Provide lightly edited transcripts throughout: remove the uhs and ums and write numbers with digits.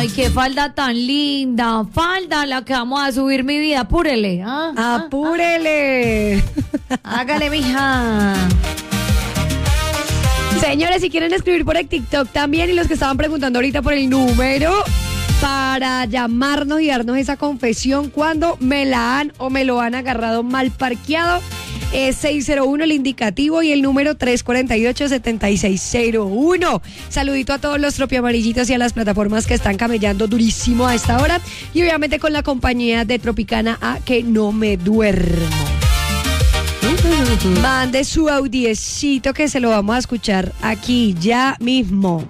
Ay, qué falda tan linda. Falda la que vamos a subir, mi vida. Apúrele. Apúrele. Hágale, mija. Señores, si quieren escribir por el TikTok también, y los que estaban preguntando ahorita por el número para llamarnos y darnos esa confesión cuando me la han o me lo han agarrado mal parqueado, es 601 el indicativo y el número 348-7601. Saludito a todos los tropiamarillitos y a las plataformas que están camellando durísimo a esta hora, y obviamente con la compañía de Tropicana A, que no me duermo. Mande su audiecito que se lo vamos a escuchar aquí ya mismo.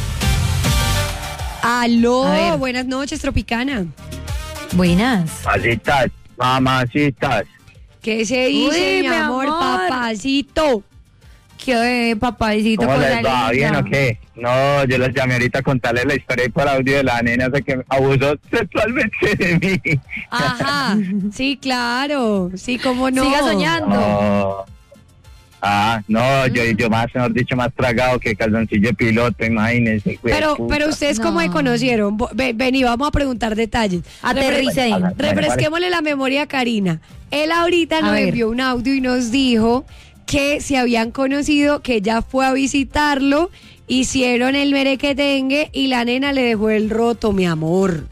Aló, buenas noches, Tropicana. Buenas. Mamacitas, mamacitas. ¿Qué se dice, mi amor, papacito? ¿Qué, papacito? ¿Cómo les va? ¿Bien o qué? No, yo los llamé ahorita a contarles la historia y por audio de la nena que abusó sexualmente de mí. Ajá, sí, claro. Sí, cómo no. Siga soñando. No. No, yo más, mejor dicho, más tragado que calzoncillo de piloto, imagínense. Pero ustedes cómo se conocieron. Vení, vamos a preguntar detalles. Aterrice. Refresquémosle la memoria a Karina. Él ahorita nos envió un audio y nos dijo que se habían conocido, que ella fue a visitarlo, hicieron el merequetengue y la nena le dejó el roto, mi amor.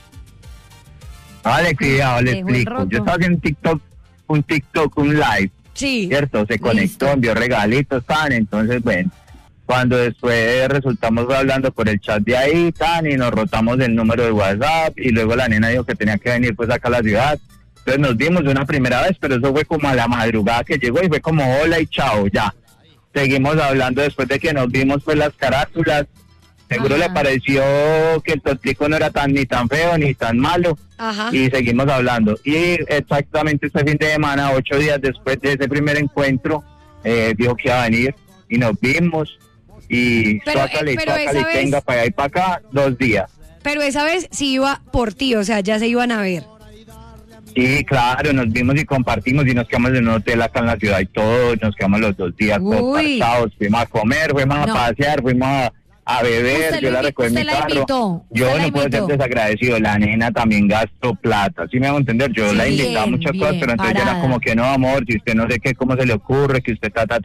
Vale, cuidado, le explico. Yo estaba haciendo un live. Sí. ¿Cierto? Se conectó, envió regalitos, entonces, bueno, cuando después resultamos hablando por el chat de ahí, y nos rotamos el número de WhatsApp, y luego la nena dijo que tenía que venir pues acá a la ciudad. Entonces nos vimos una primera vez, pero eso fue como a la madrugada que llegó y fue como hola y chao, ya. Seguimos hablando después de que nos vimos pues las carátulas. Seguro le pareció que el tontico no era ni tan feo ni tan malo. Ajá. Y seguimos hablando. Y exactamente este fin de semana, 8 días después de ese primer encuentro, dijo que iba a venir y nos vimos. Y tócale, tenga para allá y para acá, 2 días. Pero esa vez sí iba por ti, o sea, ya se iban a ver. Sí, claro, nos vimos y compartimos y nos quedamos en un hotel acá en la ciudad y todo. Nos quedamos los 2 días todos parchados. Fuimos a comer, fuimos a pasear, fuimos a beber, yo la recogí en mi carro. Yo no puedo ser desagradecido, la nena también gastó plata, ¿sí me hago entender? Yo la invitaba a muchas cosas, pero entonces era como que no, amor, si usted no sé qué, cómo se le ocurre, que usted ta.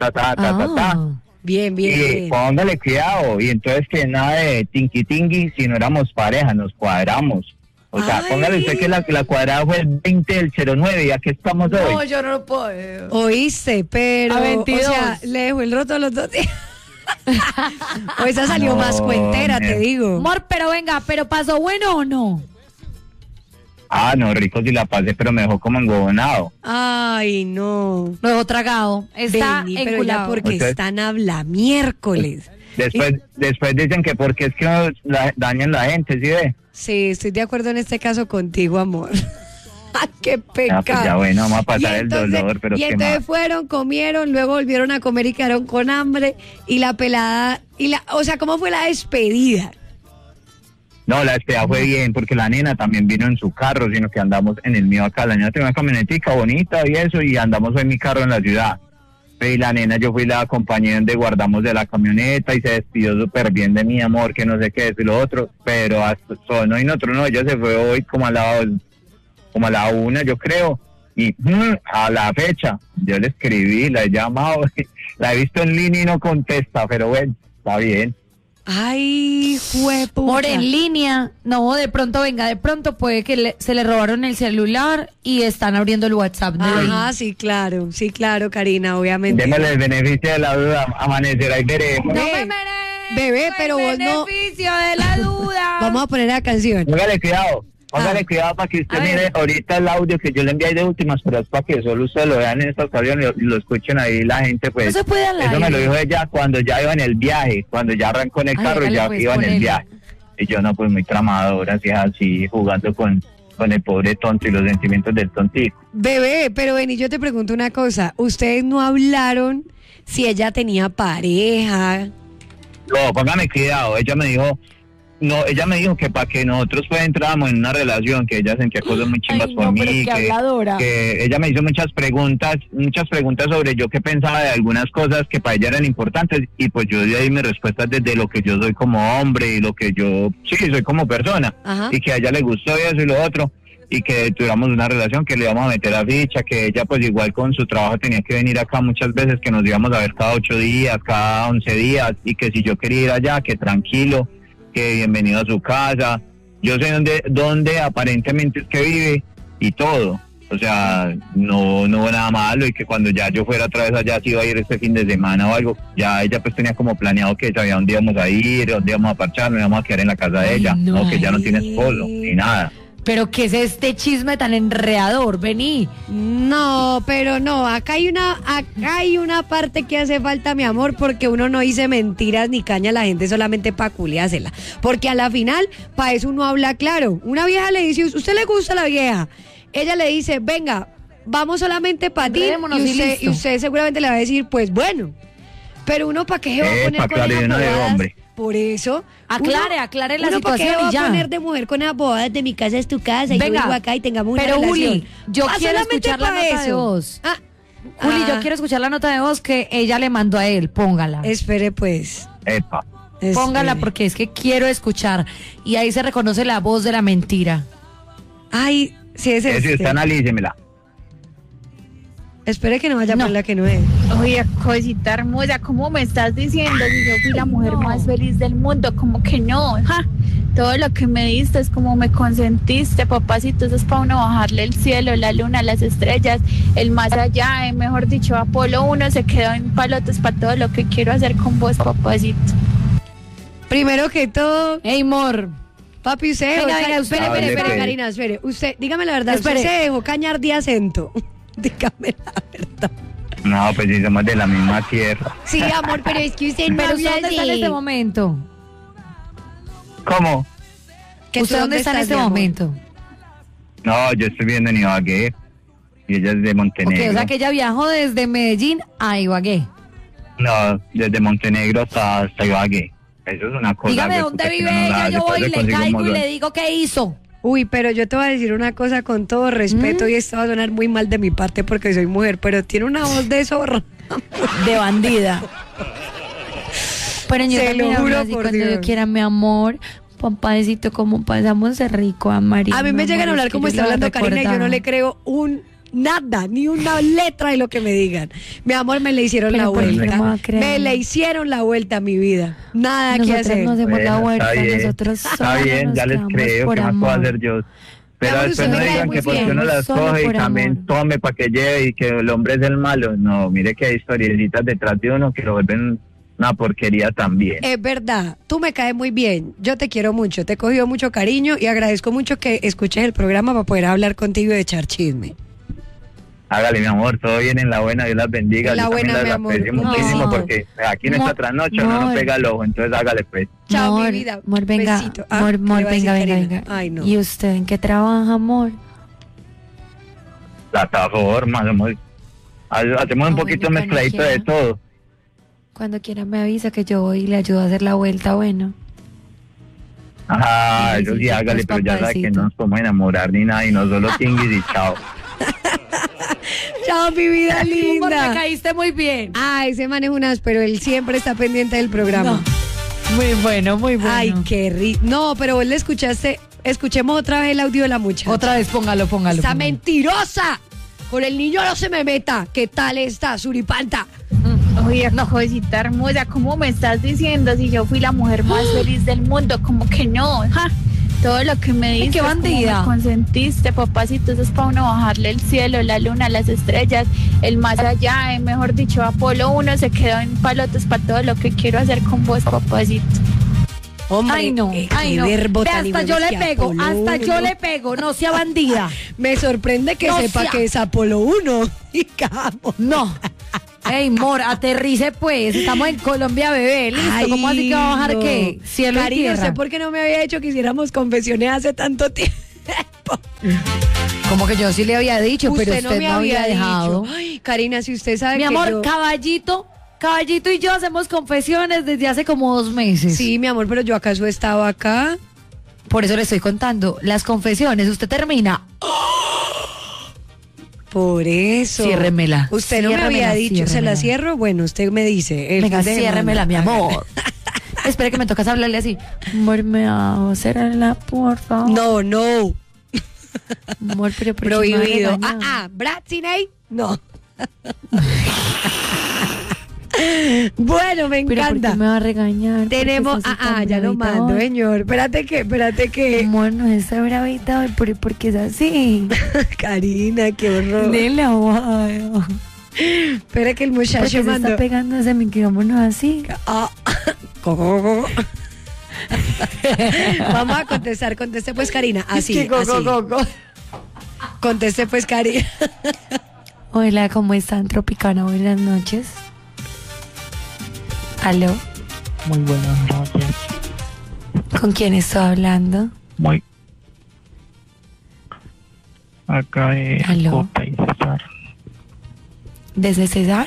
Bien. Y póngale cuidado, y entonces que nada de tingui, si no éramos pareja, nos cuadramos. O sea, póngale usted que la cuadrada fue el 20 del 09, y aquí estamos hoy. No, yo no lo puedo. Oíste, pero, a 22. O sea, le dejó el roto a los 2 días. O esa salió más cuentera, te digo. Amor, pero ¿pasó bueno o no? No, rico si la pasé, pero me dejó como engobonado. Ay, no. Lo dejó tragado. Está enculado. Porque están habla miércoles. Después dicen que porque es que dañan la gente, ¿sí ve? Sí, estoy de acuerdo en este caso contigo, amor. ¡Qué pecado! Pues ya bueno, vamos a pasar el dolor, pero y entonces fueron, comieron, luego volvieron a comer y quedaron con hambre, y la pelada, o sea, ¿cómo fue la despedida? No, la despedida fue bien, porque la nena también vino en su carro, sino que andamos en el mío acá. La nena tiene una camionetica bonita y eso, y andamos en mi carro en la ciudad. Y la nena, yo fui la acompañé donde guardamos de la camioneta y se despidió súper bien de mi amor, que no sé qué es y lo otro, pero hasta no, y nosotros no, ella se fue hoy como a la 1, yo creo, y a la fecha, yo le escribí, la he llamado, la he visto en línea y no contesta, pero bueno, está bien. Ay, jueputa. Por en línea, no, de pronto puede que se le robaron el celular y están abriendo el WhatsApp de Ajá, sí, claro, Karina, obviamente. Démosle el beneficio de la duda, amanecerá y veremos. No me merezco bebé, pero vos no. Beneficio de la duda. Vamos a poner la canción. Póngale cuidado para que usted mire ahorita el audio que yo le envié ahí de últimas, pero es para que solo ustedes lo vean en esta ocasión y lo escuchen ahí la gente, pues. No se puede hablar. Eso me lo dijo ella cuando ya iba en el viaje, cuando ya arrancó en el carro, ya pues, iba en el viaje. Y yo no, pues muy tramadora, así jugando con el pobre tonto y los sentimientos del tontico. Bebé, pero ven, y yo te pregunto una cosa, ¿ustedes no hablaron si ella tenía pareja? No, póngame cuidado, ella me dijo no, ella me dijo que para que nosotros pues entráramos en una relación, que ella sentía cosas muy chimbas Ay, por no, mí, pero qué habladora. que ella me hizo muchas preguntas sobre yo qué pensaba de algunas cosas que para ella eran importantes, y pues yo di ahí mis respuestas desde lo que yo soy como hombre y lo que yo soy como persona. Ajá. Y que a ella le gustó eso y lo otro, y que tuviéramos una relación, que le íbamos a meter a ficha, que ella pues igual con su trabajo tenía que venir acá muchas veces, que nos íbamos a ver cada 8 días, cada 11 días, y que si yo quería ir allá, que tranquilo, que bienvenido a su casa, yo sé dónde aparentemente es que vive y todo, o sea, no hubo nada malo, y que cuando ya yo fuera otra vez allá, si iba a ir este fin de semana o algo, ya ella pues tenía como planeado que sabía dónde íbamos a ir, dónde íbamos a parchar, nos íbamos a quedar en la casa de ella, no. no, que ya no tiene esposo, ni nada. Pero ¿qué es este chisme tan enredador? Vení. No, pero no, acá hay una parte que hace falta, mi amor, porque uno no dice mentiras ni caña a la gente solamente para culiársela. Porque a la final, para eso uno habla claro. Una vieja le dice, ¿usted le gusta a la vieja? Ella le dice, venga, vamos solamente para ti. Enredémonos y listo. Y usted seguramente le va a decir, pues bueno. Pero uno, ¿para qué se va a poner con claro, esas uno de bobadas? hombre. Por eso. Aclare la uno, ¿para qué situación se va y ya. a poner de mujer con esas bobadas de mi casa es tu casa y yo Venga, vivo acá y tengamos una pero relación? Juli, yo quiero solamente escuchar la pa' nota de eso. voz. Juli, yo quiero escuchar la nota de voz que ella le mandó a él. Póngala. Espere, pues. Epa. Póngala Espere. porque es que quiero escuchar. Y ahí se reconoce la voz de la mentira. Ay, sí es Si este. usted analícemela. Espere que no vaya por la que no es. Oye, cosita hermosa, ¿cómo me estás diciendo? Si yo fui la mujer más feliz del mundo, como que no, ja. Todo lo que me diste es como me consentiste, papacito, eso es para uno bajarle el cielo, la luna, las estrellas, el más allá, mejor dicho, Apolo 1 se quedó en palotes para todo lo que quiero hacer con vos, papacito. Primero que todo, Ey, mor. papi, usted... Venga, espere, Hable, espere, pues. Karina, espere. Usted, dígame la verdad, Espere. usted se dejó cañar de acento. Dígame la verdad. No, pues si somos de la misma tierra. Sí, amor, pero es que usted no Pero ¿usted habla dónde está en así. este momento? ¿Cómo? ¿Que ¿Usted tú dónde está en estás, este mi amor? momento? No, yo estoy viviendo en Ibagué y ella es de Ok, Montenegro. o sea que ella viajó desde Medellín a Ibagué. No, desde Montenegro hasta Ibagué. Eso es una cosa. Dígame güey, dónde puta, que vive uno no ella, la- yo voy y después le consigue un caigo y montón. le digo qué hizo. Uy, pero yo te voy a decir una cosa con todo respeto y esto va a sonar muy mal de mi parte porque soy mujer, pero tiene una voz de zorra. De bandida. Pero yo Se también lo hablo juro así por cuando Dios. yo quiera, mi amor. Papadecito, como pasamos de rico a María. A mí me llegan a hablar como está hablando Karina y yo no le creo nada, ni una letra de lo que me digan. Mi amor, me le hicieron Pero la ¿por qué vuelta. me va a creer? Me le hicieron la vuelta a mi vida. Nada que Nosotros hacer. nos demos la Bueno, vuelta, está bien, nosotros está solo bien, nos ya les quedamos creo, por ¿qué más puedo amor. hacer yo? Pero amor, después usted no me cae digan muy que porque bien, uno las solo coge y por también amor. tome para que lleve y que el hombre es el malo. No, mire que hay historiecitas detrás de uno que lo vuelven una porquería también. Es verdad, tú me caes muy bien, yo te quiero mucho, te he cogido mucho cariño y agradezco mucho que escuches el programa para poder hablar contigo y echar chisme. Hágale, mi amor, todo bien en la buena, Dios las bendiga. En la Yo también buena, las mi amor. aprecio Un muchísimo besito. porque aquí en esta Amor, trasnoche uno no amor. pega el ojo, entonces hágale pues. Chao, Amor, mi vida. amor, venga, Besito. Ah, amor, ¿qué le va a decir venga, Karina? venga. Ay, no. ¿Y usted en qué trabaja, amor? Plataforma, hacemos un Ah, poquito bueno, mezcladito cuando de quiera. todo. Cuando quiera me avisa que yo voy y le ayudo a hacer la vuelta, bueno. Ajá, Sí, eso sí, sí, hágale, pues, pero ya sabe que papadito. no nos podemos enamorar ni nada y no solo tinguis y chao. Chao, mi vida Amor, me linda. caíste muy bien. Ah, ese man es un áspero, él siempre está pendiente del programa. No. Muy bueno, muy bueno. Ay, qué rico. No, pero vos le escuchaste, escuchemos otra vez el audio de la muchacha. Otra vez, póngalo. ¡Esa póngalo. mentirosa! Con el niño no se me meta. ¿Qué tal está, Suripanta? Oye, cosita hermosa, ¿cómo me estás diciendo? Si yo fui la mujer más feliz del mundo, como que no, ja. Todo lo que me diste qué es como bandida. me consentiste, papacito, eso es para uno bajarle el cielo, la luna, las estrellas, el más allá, mejor dicho, Apolo 1 se quedó en palotes para todo lo que quiero hacer con vos, papacito. Hombre, Ay, no, qué ay, no. verbo Ve, tan hasta yo le inmenso, pego, Apolo hasta yo 1. le pego, no sea bandida. Me sorprende que No sepa sea. que es Apolo 1. Y cabo. No. Ey, mor, aterrice pues. Estamos en Colombia, bebé. Listo. Ay, ¿Cómo así que va a bajar no. qué? Cielo y Cari, no tierra. sé por qué no me había hecho que hiciéramos confesiones hace tanto tiempo. Como que yo sí le había dicho, pero usted no me no había había dejado. dicho. Ay, Karina, si usted sabe Mi que amor, yo... caballito Caballito y yo hacemos confesiones desde hace como 2 meses. Sí, mi amor, pero yo acaso he estado acá. Por eso le estoy contando. Las confesiones, usted termina. Por eso. Ciérremela. Usted no me había dicho, ¿se la cierro? Bueno, usted me dice. Venga, ciérremela, mi amor. Espere que me tocas hablarle así. Amor, me va a cerrarla, por favor. No. Amor, pero ¿por qué Prohibido. me va a regañar? Bratzinei, no. Bueno, me Pero ¿por encanta. qué me va a regañar? Tenemos, ¿Por qué estás así tan ya lo bravita mando, hoy? señor. Espérate que. Amor, no está bravita hoy, porque es así. Karina, qué horror. Dile aguado. Espera que el Porque muchacho se mandó. está pegando ese micrófono así. Ah, go. Vamos a contestar, conteste pues Karina, así, así. Conteste pues Karina. Hola, ¿cómo están, Tropicana? Buenas noches. ¿Aló? Muy buenas noches. ¿Con quién estoy hablando? Muy. Acá de Aló. Jota y César. ¿Desde César?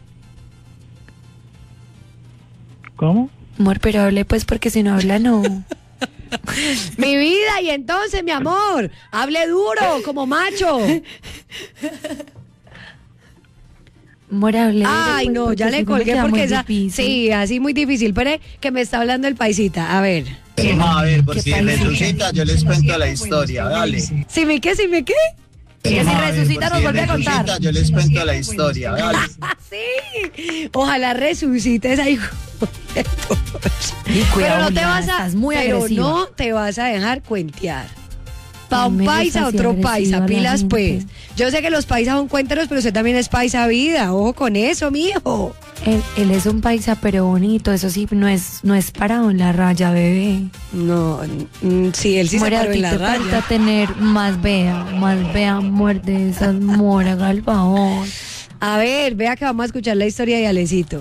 ¿Cómo? Amor, pero hable pues porque si no habla no. Mi vida, y entonces, mi amor, hable duro, como macho. Amor, hable. Ay, pues, no, porque ya si le no me colgué queda porque muy esa. difícil. Sí, así muy difícil. Pero que me está hablando el paisita. A ver. A ver, por ¿Qué si país? resucita, yo les cuento la historia, dale. ¿Sí me qué? Que si A ver, resucita por nos si vuelve a resucita, contar. yo les cuento la historia, dale. Sí. Ojalá resucites ahí. Y cuidado, Pero no te Juliana, vas a. estás muy pero agresiva. no te vas a dejar cuentear. Pa' un Me gusta paisa, así otro agresiva paisa, la pilas gente. pues. Yo sé que los paisas son cuénteros, pero usted también es paisa vida. Ojo con eso, mijo. Él es un paisa pero bonito, eso sí, no es parado en la raya, bebé. No, sí, él sí se Muere, a paró ti en la te falta raya. tener más vea, muerde esas mora, haga el favor. A ver, vea que vamos a escuchar la historia de Alecito.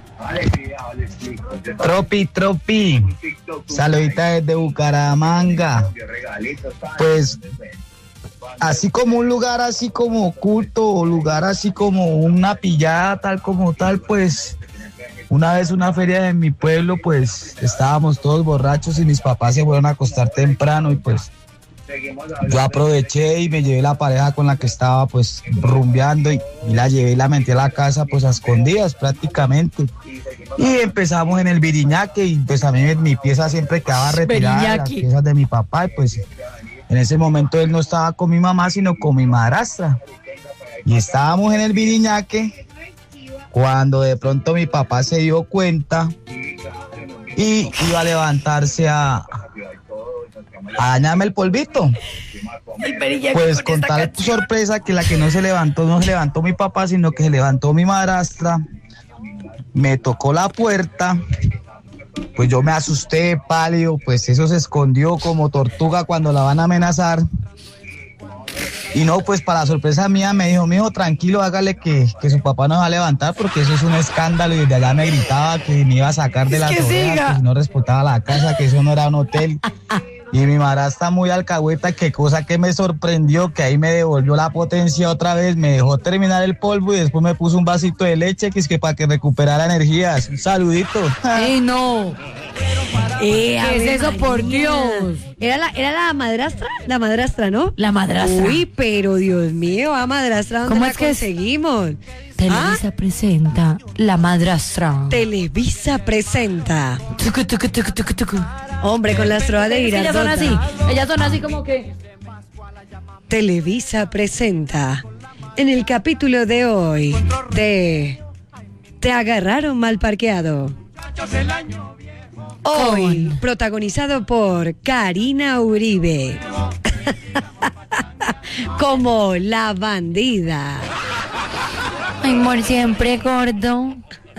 Tropi. Saludita desde Bucaramanga. Pues, así como un lugar así como oculto, o lugar así como una pillada tal como tal, pues, una vez una feria de mi pueblo, pues, estábamos todos borrachos y mis papás se fueron a acostar temprano y pues, yo aproveché y me llevé la pareja con la que estaba pues rumbeando y la llevé y la metí a la casa pues a escondidas prácticamente. Y empezamos en el Viriñaque y pues a mí mi pieza siempre quedaba retirada de las Viriñaque. piezas de mi papá y pues en ese momento él no estaba con mi mamá sino con mi madrastra. Y estábamos en el Viriñaque cuando de pronto mi papá se dio cuenta y iba a levantarse a dañarme el polvito. Pues con tal sorpresa que la que no se levantó mi papá, sino que se levantó mi madrastra, me tocó la puerta, pues yo me asusté, pálido, pues eso se escondió como tortuga cuando la van a amenazar. Y no, pues para sorpresa mía me dijo, mijo, tranquilo, hágale que su papá nos va a levantar porque eso es un escándalo. Y desde allá me gritaba que me iba a sacar de las orejas, que si no respetaba la casa, que eso no era un hotel. Y mi madrastra muy alcahueta, que cosa que me sorprendió, que ahí me devolvió la potencia otra vez, me dejó terminar el polvo y después me puso un vasito de leche, que es que para que recuperara energías. Un saludito. ¡Ey, no! ¿Qué es eso, por Dios? ¿Era la madrastra? La madrastra, ¿no? La madrastra. Uy, pero Dios mío, a madrastra, ¿dónde ¿Cómo la es que es? conseguimos? Televisa presenta La Madrastra. Televisa presenta. Tucu, tucu, tucu, tucu, tucu. Hombre, con las trovas de Ellas son así, Girardota. ellas son así como que... Televisa presenta. En el capítulo de hoy de Te agarraron mal parqueado. Hoy, protagonizado por Karina Uribe. Como la bandida. Ay, amor, siempre gordo.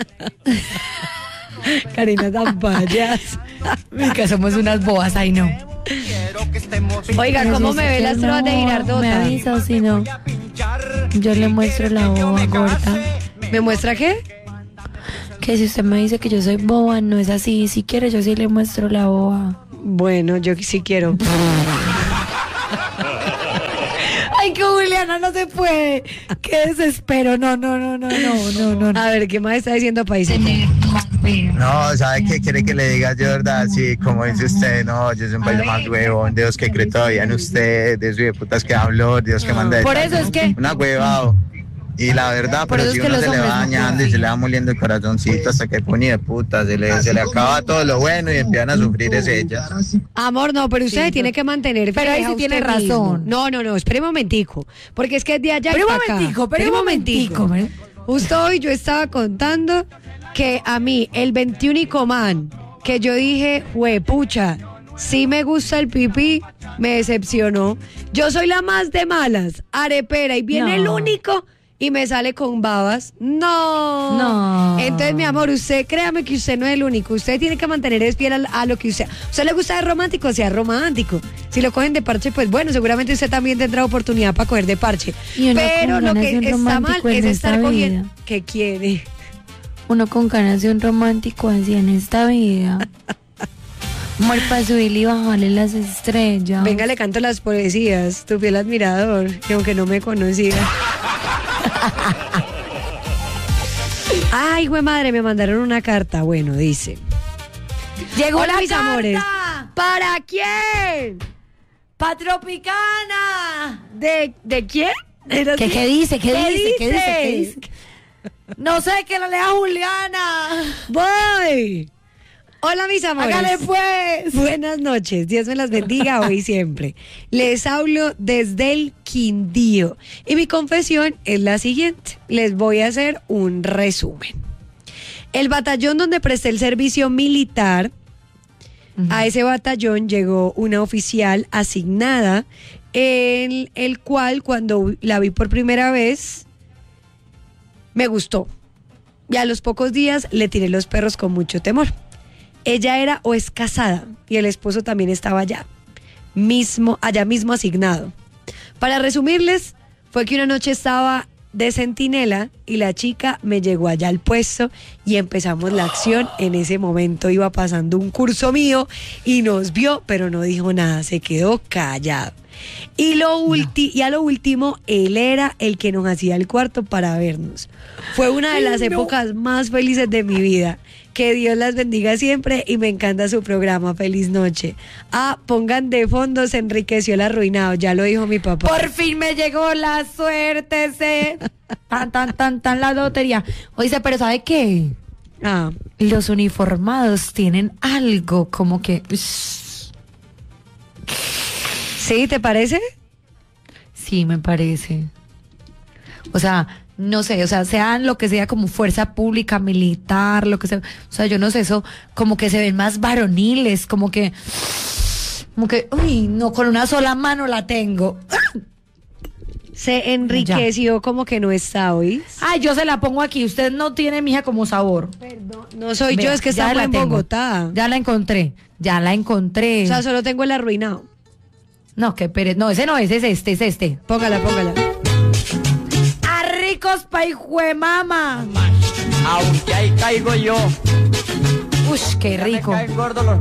Karina tan payas. Que somos unas boas, ay no. Oiga, ¿cómo me ve las trovas de Me Girardota? avisa o si no, yo le muestro la boba gorda. ¿Me muestra qué? Que si usted me dice que yo soy boba, no es así. Si quiere, yo sí le muestro la boba. Bueno, yo sí quiero. Ay, qué Juliana, no se puede. Qué desespero. No. A ver, ¿qué más está diciendo Paisa? No, ¿sabe qué quiere que le diga yo, verdad? Sí, como dice usted, no, yo soy un país más huevón, Dios que cree todavía en usted, de esos de putas que habló, Dios que manda de Por tal, eso es que- una huevado. Y la verdad, Por pero eso si es que uno los se le hombres va no dañando pueden. y se le va moliendo el corazoncito hasta que pone de puta, se le acaba todo lo bueno y empiezan a sufrir es ella. Amor, no, pero usted tiene que mantener Pero ahí fiel a sí tiene usted mismo. razón. No, espere un momentico, porque es que es de allá Pero y un pa' acá. momentico, Espere un momentico. Justo hoy yo estaba contando que a mí el 21 man que yo dije, pucha, sí me gusta el pipí, me decepcionó. Yo soy la más de malas, arepera, y viene No. el único y me sale con babas. No. Entonces, mi amor, usted créame que usted no es el único. Usted tiene que mantener fiel a lo que usted. ¿Usted le gusta de romántico? Sea romántico. Si lo cogen de parche, pues bueno, seguramente usted también tendrá oportunidad para coger de parche. Y uno Pero con lo ganas que de un está mal romántico en es estar esta cogiendo. vida. ¿Qué quiere? Uno con ganas de un romántico así en esta vida. Amor, para subirle y bajarle las estrellas. Venga, le canto las poesías, tu fiel admirador, que aunque no me conocía. Ay, güey madre, me mandaron una carta. Bueno, dice. Llegó Hola, la mis carta. amores. ¿Para quién? ¡Pa Tropicana! ¿De quién? ¿Era así? ¿Qué dice? ¿Qué dice? ¿Qué dice? ¿Qué dice? dice? No sé, que la lea Juliana. Voy. Hola, mis amores. Hágale pues. Buenas noches, Dios me las bendiga hoy y siempre. Les hablo desde el Quindío y mi confesión es la siguiente. Les voy a hacer un resumen. El batallón donde presté el servicio militar, a ese batallón llegó una oficial asignada, en el cual cuando la vi por primera vez, me gustó. Y a los pocos días le tiré los perros con mucho temor. Ella era o es casada y el esposo también estaba allá mismo asignado. Para resumirles, fue que una noche estaba de centinela y la chica me llegó allá al puesto y empezamos la acción. En ese momento iba pasando un curso mío y nos vio, pero no dijo nada, se quedó callado. Y a lo último, él era el que nos hacía el cuarto para vernos. Fue una de las épocas más felices de mi vida. Que Dios las bendiga siempre y me encanta su programa. Feliz noche. Pongan de fondo, se enriqueció el arruinado. Ya lo dijo mi papá. Por fin me llegó la suerte, tan la lotería. Oye, pero ¿sabe qué? Los uniformados tienen algo como que... ¿Sí? ¿Te parece? Sí, me parece. O sea, no sé, o sea, sean lo que sea como fuerza pública, militar, lo que sea. O sea, yo no sé, eso como que se ven más varoniles, como que, uy, no, con una sola mano la tengo. Se enriqueció como que no está hoy. Ay, yo se la pongo aquí. Usted no tiene, mija, como sabor. Perdón, no soy Vea, yo, es que ya estamos la en tengo. Bogotá. Ya la encontré. O sea, solo tengo el arruinado. No, qué pereza. No, ese no es, es este. Póngala. ¡A ricos pa' hijuemama! Aunque ahí caigo yo. Uy, qué rico. Me caen gordos los